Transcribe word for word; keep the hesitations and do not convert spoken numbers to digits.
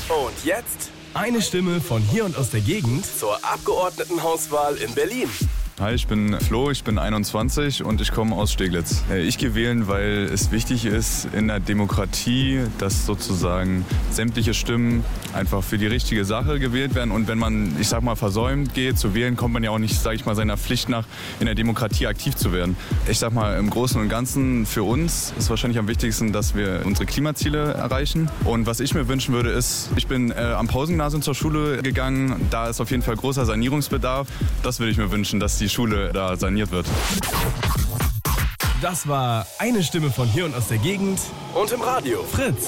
Und jetzt eine Stimme von hier und aus der Gegend zur Abgeordnetenhauswahl in Berlin. Hi, ich bin Flo, ich bin einundzwanzig und ich komme aus Steglitz. Ich gehe wählen, weil es wichtig ist in der Demokratie, dass sozusagen sämtliche Stimmen einfach für die richtige Sache gewählt werden. Und wenn man, ich sag mal, versäumt geht zu wählen, kommt man ja auch nicht, sag ich mal, seiner Pflicht nach, in der Demokratie aktiv zu werden. Ich sag mal, im Großen und Ganzen für uns ist wahrscheinlich am wichtigsten, dass wir unsere Klimaziele erreichen. Und was ich mir wünschen würde, ist, ich bin äh, am Pausengymnasium zur Schule gegangen. Da ist auf jeden Fall großer Sanierungsbedarf. Das würde ich mir wünschen, dass die Schule da saniert wird. Das war eine Stimme von hier und aus der Gegend Und im Radio Fritz.